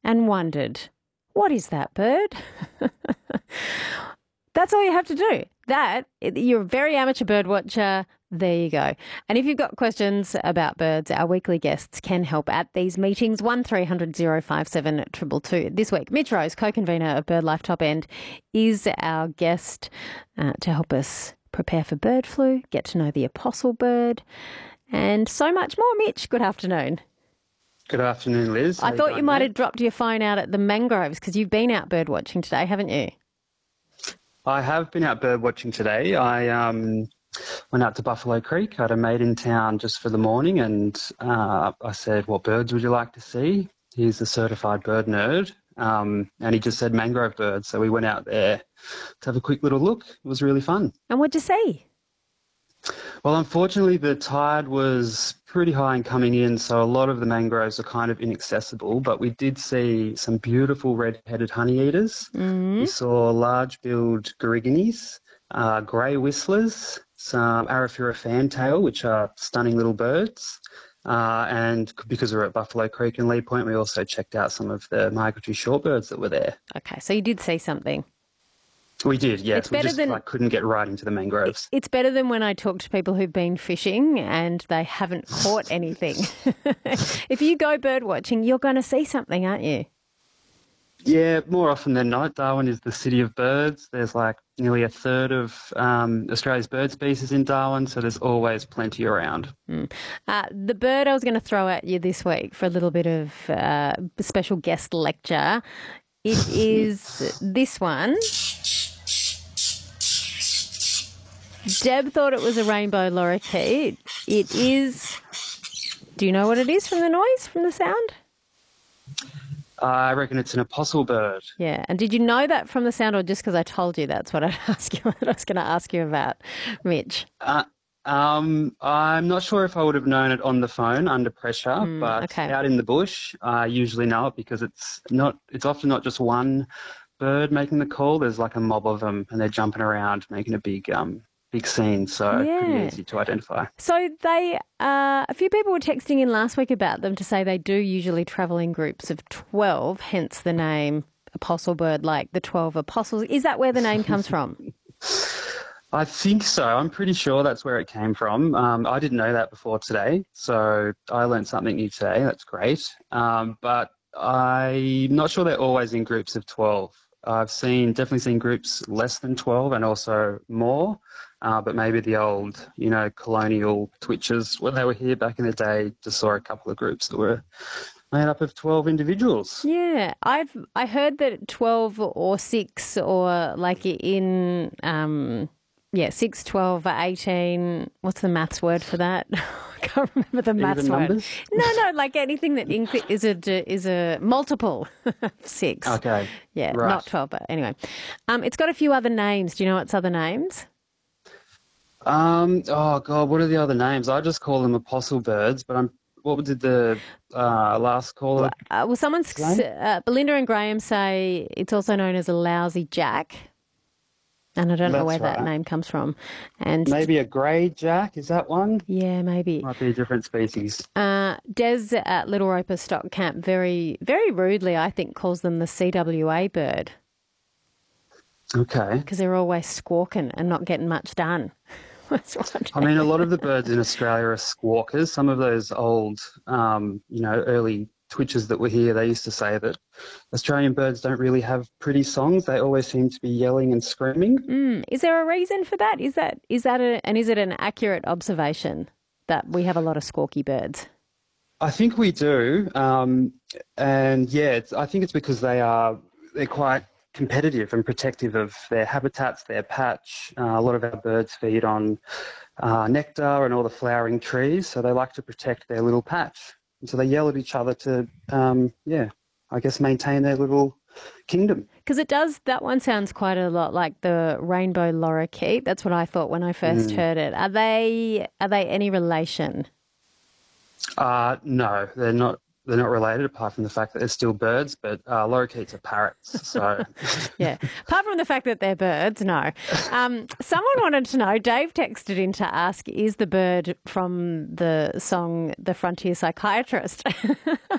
and wondered, what is that bird? That's all you have to do. You're a very amateur bird watcher. There you go. And if you've got questions about birds, our weekly guests can help at these meetings. 1300 057 222. This week, Mitch Rose, co-convener of BirdLife Top End, is our guest to help us prepare for bird flu, get to know the apostle bird, and so much more. Mitch, good afternoon. Good afternoon, Liz. I thought you might have dropped your phone out at the mangroves because you've been out bird watching today, haven't you? I have been out bird watching today. I went out to Buffalo Creek. I had a mate in town just for the morning, and I said, what birds would you like to see? He's a certified bird nerd, and he just said mangrove birds. So we went out there to have a quick little look. It was really fun. And what'd you see? Well, unfortunately, the tide was pretty high in coming in, so a lot of the mangroves are kind of inaccessible, but we did see some beautiful red-headed honeyeaters. Mm-hmm. We saw large-billed garrigones, grey whistlers, some Arafura fantail, which are stunning little birds. And because we were at Buffalo Creek and Lee Point, we also checked out some of the migratory shorebirds that were there. Okay, so you did see something. We did, yes. It's better we just couldn't get right into the mangroves. It's better than when I talk to people who've been fishing and they haven't caught anything. If you go bird watching, you're going to see something, aren't you? Yeah, more often than not. Darwin is the city of birds. There's like nearly a third of Australia's bird species in Darwin, so there's always plenty around. The bird I was going to throw at you this week for a little bit of special guest lecture, it is this one. Deb thought it was a rainbow lorikeet. It is. Do you know what it is from the noise, from the sound? I reckon it's an apostle bird. Yeah. And did you know that from the sound, or just because I told you that's what I'd ask you? What I was going to ask you about, Mitch. I'm not sure if I would have known it on the phone under pressure, but okay. Out in the bush, I usually know it because it's often not just one bird making the call. There's like a mob of them, and they're jumping around, making a big scene, so pretty easy to identify. So a few people were texting in last week about them to say they do usually travel in groups of 12, hence the name apostle bird, like the 12 apostles. Is that where the name comes from? I think so. I'm pretty sure that's where it came from. I didn't know that before today, so I learned something new today. That's great. But I'm not sure they're always in groups of 12. I've definitely seen groups less than 12 and also more, but maybe the old, colonial twitchers, when they were here back in the day, just saw a couple of groups that were made up of 12 individuals. Yeah, I heard that 12 or 6 or like in 6, 12, 18, what's the maths word for that? I can't remember the maths Even word. numbers? No, like anything that is a multiple of 6. Okay. Yeah, right. Not 12, but anyway. It's got a few other names. Do you know its other names? Oh, God, what are the other names? I just call them apostle birds, but what did the last caller Belinda and Graham say it's also known as a lousy jack. And I don't know where that name comes from. And maybe a grey jack, is that one? Yeah, maybe. Might be a different species. Des at Little Roper Stock Camp very, very rudely, I think, calls them the CWA bird. Okay. Because they're always squawking and not getting much done. I mean, a lot of the birds in Australia are squawkers. Some of those old, early twitchers that were here, they used to say that Australian birds don't really have pretty songs. They always seem to be yelling and screaming. Is there a reason for that? Is it an accurate observation that we have a lot of squawky birds? I think we do. I think it's because they're quite competitive and protective of their habitats, their patch. A lot of our birds feed on nectar and all the flowering trees, so they like to protect their little patch. And so they yell at each other to, maintain their little kingdom. Because that one sounds quite a lot like the rainbow lorikeet. That's what I thought when I first heard it. Are they any relation? No, they're not. They're not related, apart from the fact that they're still birds, but lorikeets are parrots. So yeah, apart from the fact that they're birds, no. Someone wanted to know, Dave texted in to ask, is the bird from the song The Frontier Psychiatrist?